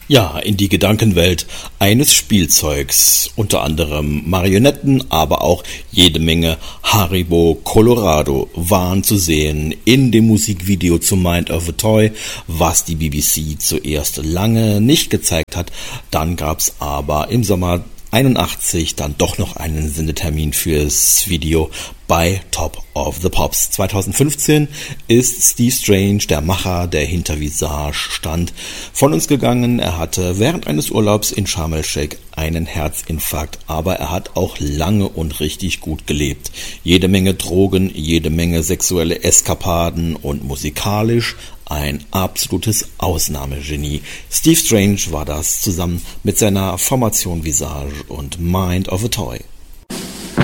Ja, in die Gedankenwelt eines Spielzeugs, unter anderem Marionetten, aber auch jede Menge Haribo Colorado waren zu sehen in dem Musikvideo zu Mind of a Toy, was die BBC zuerst lange nicht gezeigt hat. Dann gab's aber im Sommer 81 dann doch noch einen Sendetermin fürs Video bei Top of the Pops. 2015 ist Steve Strange, der Macher, der hinter Visage stand, von uns gegangen. Er hatte während eines Urlaubs in Sharm el-Sheikh einen Herzinfarkt, aber er hat auch lange und richtig gut gelebt. Jede Menge Drogen, jede Menge sexuelle Eskapaden und musikalisch ein absolutes Ausnahmegenie. Steve Strange war das zusammen mit seiner Formation Visage und Mind of a Toy.